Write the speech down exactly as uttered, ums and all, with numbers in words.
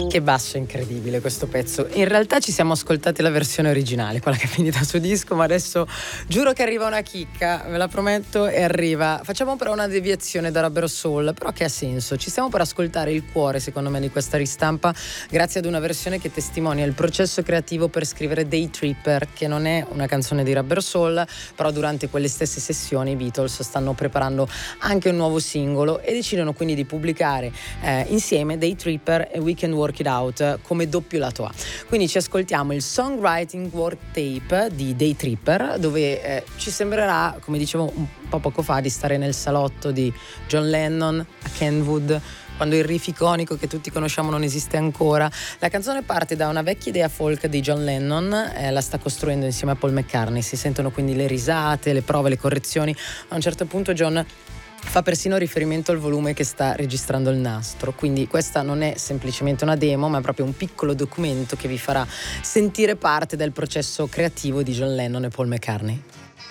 Che basso incredibile questo pezzo. In realtà ci siamo ascoltati la versione originale, quella che è finita su disco, ma adesso giuro che arriva una chicca, ve la prometto, e arriva. Facciamo però una deviazione da Rubber Soul, però che ha senso. Ci stiamo per ascoltare il cuore, secondo me, di questa ristampa, grazie ad una versione che testimonia il processo creativo per scrivere Day Tripper, che non è una canzone di Rubber Soul, però durante quelle stesse sessioni i Beatles stanno preparando anche un nuovo singolo e decidono quindi di pubblicare eh, insieme Day Tripper e We Can Work It Out come doppio lato A. Quindi ci ascoltiamo il Songwriting Work Tape di Day Tripper, dove eh, ci sembrerà, come dicevo un po' poco fa, di stare nel salotto di John Lennon a Kenwood, quando il riff iconico che tutti conosciamo non esiste ancora. La canzone parte da una vecchia idea folk di John Lennon, eh, la sta costruendo insieme a Paul McCartney, si sentono quindi le risate, le prove, le correzioni. A un certo punto John fa persino riferimento al volume che sta registrando il nastro, quindi questa non è semplicemente una demo, ma è proprio un piccolo documento che vi farà sentire parte del processo creativo di John Lennon e Paul McCartney.